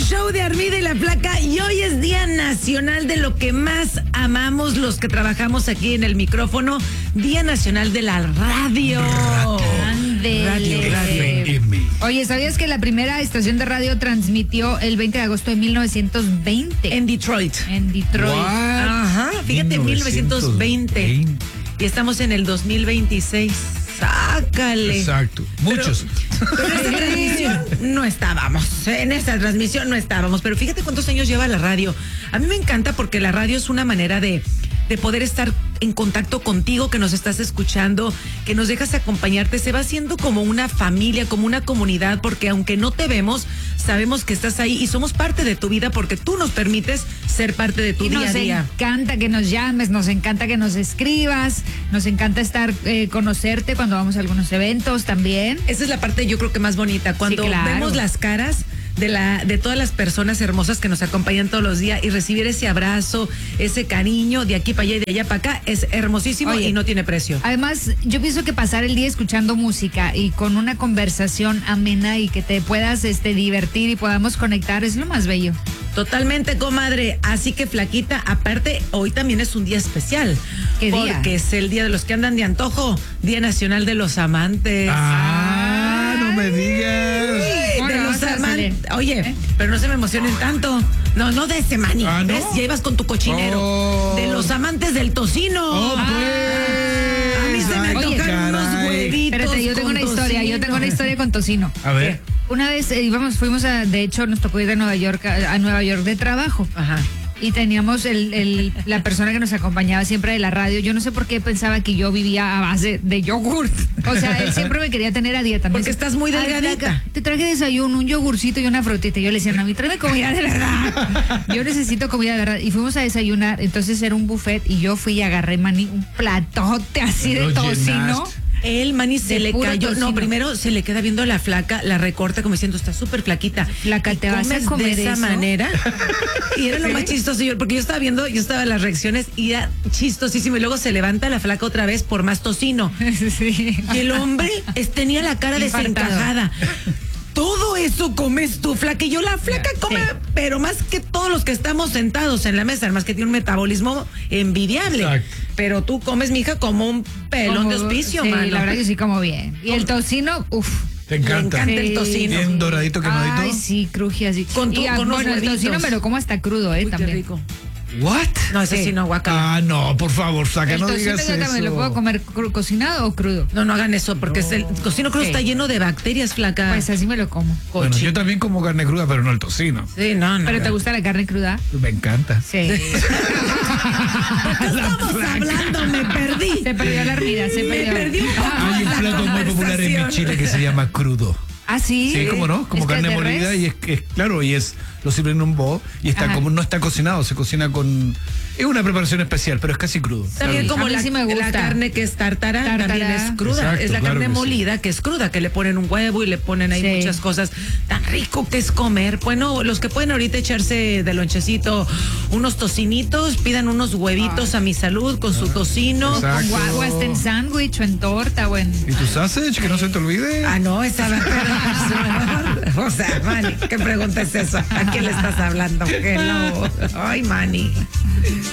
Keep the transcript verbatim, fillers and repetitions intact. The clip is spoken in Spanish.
show de Armida y la Flaca y hoy es Día Nacional de lo que más amamos los que trabajamos aquí en el micrófono, Día Nacional de la Radio. Ándele. Radio, radio. Oye, ¿sabías que la primera estación de radio transmitió el veinte de agosto de mil novecientos veinte? En Detroit. En Detroit. What? Ajá, fíjate, mil novecientos veinte. Y estamos en el dos mil veintiséis. Sácale. Exacto. Muchos. Pero, pero en esta transmisión no estábamos. En esta transmisión no estábamos. Pero fíjate cuántos años lleva la radio. A mí me encanta porque la radio es una manera de, de poder estar en contacto contigo, que nos estás escuchando, que nos dejas acompañarte. Se va haciendo como una familia, como una comunidad, porque aunque no te vemos, sabemos que estás ahí y somos parte de tu vida porque tú nos permites ser parte de tu Y día a día. Nos encanta que nos llames, nos encanta que nos escribas, nos encanta estar, eh, conocerte cuando vamos a algunos eventos también. Esa es la parte yo creo que más bonita, cuando Sí, claro. vemos las caras de la de todas las personas hermosas que nos acompañan todos los días y recibir ese abrazo, ese cariño de aquí para allá y de allá para acá es hermosísimo. Oye, y no tiene precio. Además, yo pienso que pasar el día escuchando música y con una conversación amena y que te puedas este divertir y podamos conectar es lo más bello. Totalmente, comadre. Así que, Flaquita, aparte, hoy también es un día especial. ¿Qué día? Porque es el día de los que andan de antojo, Día Nacional de los Amantes. Ah, no me digas. Ay, ¿Cómo de le los vas a hacer? amantes. Oye, ¿Eh? pero no se me emocionen tanto. No, no de ese maní. Ah, ¿no? ¿Ves? Ya ibas con tu cochinero. Oh. De los amantes del tocino. Oh, Ah, pues. a mí se me Ay, antojan unos caray. huevitos. Espérate, yo tengo con una historia, yo tocino. tengo una historia con tocino. A ver. Una vez eh, íbamos, fuimos a, de hecho nos tocó ir a Nueva York, a, a Nueva York de trabajo. Ajá. Y teníamos el, el, la persona que nos acompañaba siempre de la radio. Yo no sé por qué pensaba que yo vivía a base de yogurt. O sea, él siempre me quería tener a dieta. Me Porque decía, estás muy "Ay, delgadita". Flaca, te traje desayuno, un yogurcito y una frutita. Y yo le decía, no, a mí tráeme comida de verdad. Yo necesito comida de verdad. Y fuimos a desayunar. Entonces era un buffet y yo fui y agarré maní, un platote así de Lo tocino. llenaste. El maní se De le puro cayó. tocino. No, primero se le queda viendo a la flaca, la recorta como diciendo, está súper flaquita. Flaca, ¿Y ¿te vas a comes comer de esa eso? manera? Y era lo más chistoso, yo, porque yo estaba viendo, yo estaba en las reacciones y era chistosísimo. Y luego se levanta la flaca otra vez por más tocino. Sí. Y el hombre es- tenía la cara Infartado. desencajada. Todo eso comes tú, flaca. Y yo, la flaca come, Sí. pero más que todos los que estamos sentados en la mesa, además que tiene un metabolismo envidiable. Exacto. Pero tú comes, mija, como un pelón de Como- hospicio, sí, mano. la verdad que sí, como bien. Y el tocino, uff. Te Le encanta. encanta el Sí. tocino. Bien doradito, quemadito. Ay, sí, cruje así. Con tu- y, ah, con unos bueno, el huevitos. tocino me lo como hasta crudo, ¿eh? Uy, qué también. rico. What? No, ese sí, Sí. no, guacala. Ah, no, por favor, saca, El no tocino digas yo también eso. lo puedo comer cru- cocinado o crudo. No, no hagan eso, porque es el tocino crudo Sí. está lleno de bacterias, flaca. Pues así me lo como. Bueno, Cochi- yo también como carne cruda, pero no el tocino. Sí, no, no. ¿Pero te gusta la carne cruda? Me encanta. Sí. ¿Qué estamos hablando? Me perdí. Se perdió la armida, se Me perdió. perdí un poco. Ah, Hay un la plato muy popular en mi conversación. Chile que se llama crudo. ¿Ah, sí? Sí, ¿cómo no? Como ¿Es que carne es de molida res? y es, es claro, y es lo sirven en un bowl y está Ajá. como no está cocinado, se cocina con es una preparación especial, pero es casi crudo. También Sí, como a mí la, sí me gusta. la carne que es tártara, Tártara. también es cruda. Exacto, es la claro carne que sí. molida que es cruda, que le ponen un huevo y le ponen ahí Sí. muchas cosas. Tan rico que es comer. Bueno, los que pueden ahorita echarse de lonchecito unos tocinitos, pidan unos huevitos a mi salud con su tocino. Exacto. Con gua- o hasta en sándwich o en torta o en... ¿Y tu sausage? Que no se te olvide. Ah, no, esa va a O sea, Manny, ¿qué pregunta es eso? ¿A quién le estás hablando? Hello. Ay, Manny.